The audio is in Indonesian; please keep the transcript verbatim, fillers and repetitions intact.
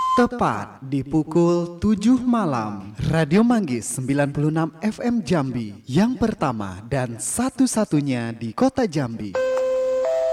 Tepat di pukul tujuh malam, Radio Manggis sembilan puluh enam F M Jambi, yang pertama dan satu-satunya di kota Jambi.